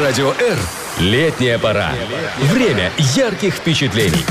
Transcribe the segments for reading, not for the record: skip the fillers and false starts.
Радио R. Летняя пора. Время ярких впечатлений.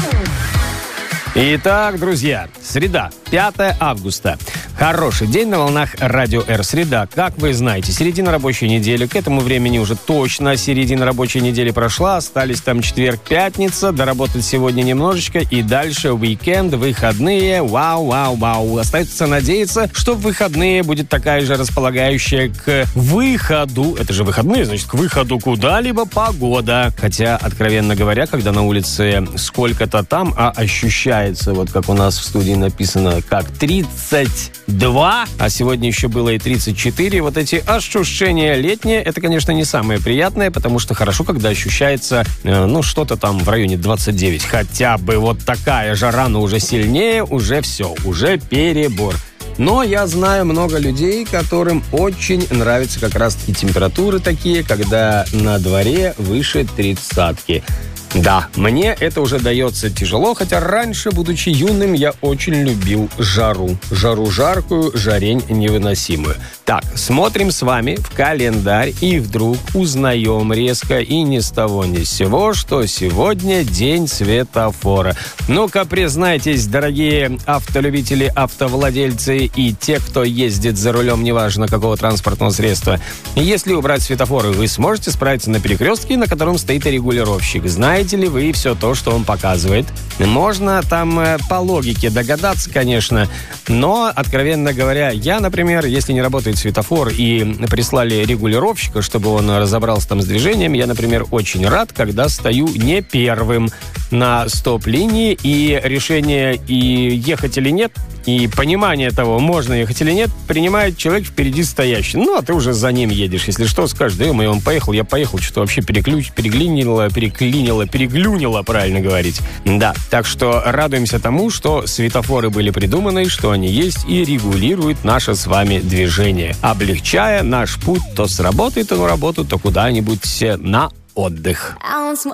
Итак, друзья, среда, 5 августа. Хороший день на волнах Радио R. Среда, как вы знаете, середина рабочей недели. К этому времени уже точно середина рабочей недели прошла. Остались там четверг, пятница. Доработать сегодня немножечко. И дальше уикенд, выходные. Вау. Остается надеяться, что в выходные будет такая же располагающая к выходу. Это же выходные, значит, к выходу куда-либо погода. Хотя, откровенно говоря, когда на улице сколько-то там, а ощущается, вот как у нас в студии написано, как 32, а сегодня еще было и 34. Вот эти ощущения летние, это, конечно, не самое приятное, потому что хорошо, когда ощущается, что-то там в районе 29. Хотя бы вот такая жара, но уже сильнее, уже все, уже перебор. Но я знаю много людей, которым очень нравятся как раз-таки температуры такие, когда на дворе выше 30-ки. Да, мне это уже дается тяжело, хотя раньше, будучи юным, я очень любил жару. Жару жаркую, жарень невыносимую. Так, смотрим с вами в календарь и вдруг узнаем резко и ни с того ни с сего, что сегодня день светофора. Ну-ка, признайтесь, дорогие автолюбители, автовладельцы и те, кто ездит за рулем, неважно какого транспортного средства. Если убрать светофоры, вы сможете справиться на перекрестке, на котором стоит регулировщик. Знаете ли вы все то, что он показывает? Можно там по логике догадаться, конечно, но, откровенно говоря, я, например, если не работает светофор и прислали регулировщика, чтобы он разобрался там с движением, я, например, очень рад, когда стою не первым на стоп-линии, и решение и ехать или нет, и понимание того, можно ехать или нет, принимает человек впереди стоящий. Ну, а ты уже за ним едешь. Если что, скажешь, да, он поехал, я поехал, что-то вообще переглинило, правильно говорить. Да, так что радуемся тому, что светофоры были придуманы, что они есть и регулируют наше с вами движение, облегчая наш путь то с работы, то на работу, то куда-нибудь на отдых.